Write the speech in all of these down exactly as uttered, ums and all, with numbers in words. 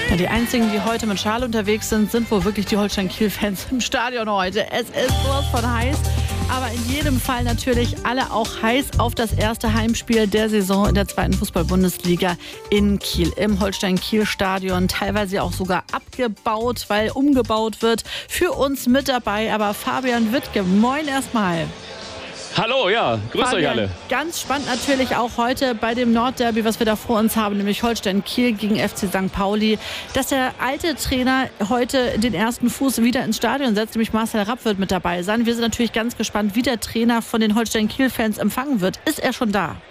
Ja, die einzigen, die heute mit Schal unterwegs sind, sind wohl wirklich die Holstein-Kiel-Fans im Stadion heute. Es ist sowas von heiß. Aber in jedem Fall natürlich alle auch heiß auf das erste Heimspiel der Saison in der zweiten Fußball-Bundesliga in Kiel. Im Holstein-Kiel-Stadion, teilweise auch sogar abgebaut, weil umgebaut wird. Für uns mit dabei aber Fabian Wittke. Moin erstmal. Hallo, ja, grüß Fabian, euch alle. Ganz spannend natürlich auch heute bei dem Nordderby, was wir da vor uns haben, nämlich Holstein-Kiel gegen F C Sankt Pauli, dass der alte Trainer heute den ersten Fuß wieder ins Stadion setzt, nämlich Marcel Rapp wird mit dabei sein. Wir sind natürlich ganz gespannt, wie der Trainer von den Holstein-Kiel-Fans empfangen wird. Ist er schon da?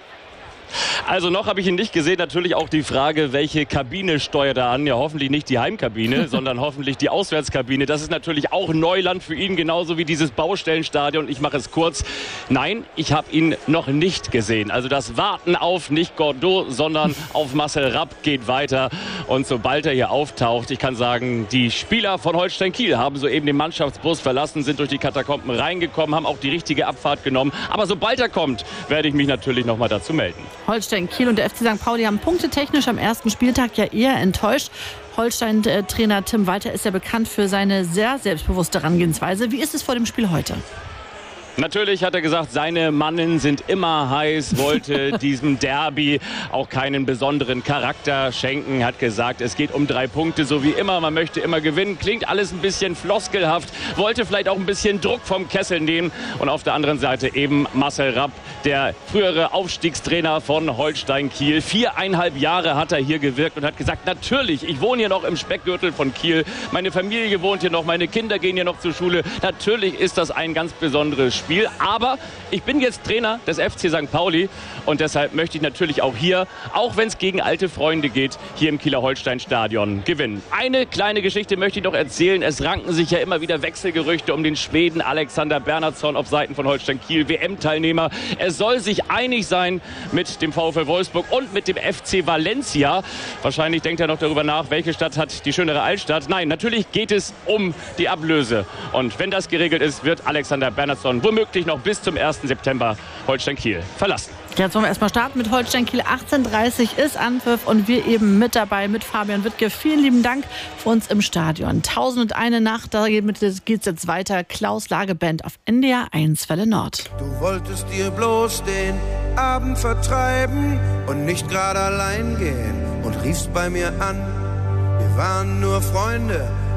Also noch habe ich ihn nicht gesehen. Natürlich auch die Frage, welche Kabine steuert er an? Ja, hoffentlich nicht die Heimkabine, sondern hoffentlich die Auswärtskabine. Das ist natürlich auch Neuland für ihn, genauso wie dieses Baustellenstadion. Ich mache es kurz. Nein, ich habe ihn noch nicht gesehen. Also das Warten auf nicht Gordeau, sondern auf Marcel Rapp geht weiter. Und sobald er hier auftaucht, ich kann sagen, die Spieler von Holstein Kiel haben soeben den Mannschaftsbus verlassen, sind durch die Katakomben reingekommen, haben auch die richtige Abfahrt genommen. Aber sobald er kommt, werde ich mich natürlich noch mal dazu melden. Holstein Kiel und der F C Sankt Pauli haben punktetechnisch am ersten Spieltag ja eher enttäuscht. Holstein-Trainer Tim Walter ist ja bekannt für seine sehr selbstbewusste Herangehensweise. Wie ist es vor dem Spiel heute? Natürlich hat er gesagt, seine Mannen sind immer heiß, wollte diesem Derby auch keinen besonderen Charakter schenken, hat gesagt, es geht um drei Punkte, so wie immer, man möchte immer gewinnen, klingt alles ein bisschen floskelhaft, wollte vielleicht auch ein bisschen Druck vom Kessel nehmen und auf der anderen Seite eben Marcel Rapp, der frühere Aufstiegstrainer von Holstein Kiel. Viereinhalb Jahre hat er hier gewirkt und hat gesagt, natürlich, ich wohne hier noch im Speckgürtel von Kiel, meine Familie wohnt hier noch, meine Kinder gehen hier noch zur Schule, natürlich ist das ein ganz besonderes Spiel. Spiel. Aber ich bin jetzt Trainer des F C Sankt Pauli und deshalb möchte ich natürlich auch hier, auch wenn es gegen alte Freunde geht, hier im Kieler Holstein-Stadion gewinnen. Eine kleine Geschichte möchte ich noch erzählen. Es ranken sich ja immer wieder Wechselgerüchte um den Schweden Alexander Bernhardsson auf Seiten von Holstein Kiel, W M-Teilnehmer. Er soll sich einig sein mit dem VfL Wolfsburg und mit dem F C Valencia. Wahrscheinlich denkt er noch darüber nach, welche Stadt hat die schönere Altstadt. Nein, natürlich geht es um die Ablöse. Und wenn das geregelt ist, wird Alexander Bernhardsson womöglich noch bis zum ersten September Holstein Kiel verlassen. Jetzt wollen wir erstmal starten mit Holstein Kiel. achtzehn Uhr dreißig ist Anpfiff und wir eben mit dabei mit Fabian Wittke. Vielen lieben Dank für uns im Stadion. tausend und eine Nacht, da geht es jetzt weiter. Klaus Lageband auf N D R eins Welle Nord. Du wolltest dir bloß den Abend vertreiben und nicht gerade allein gehen und riefst bei mir an. Wir waren nur Freunde,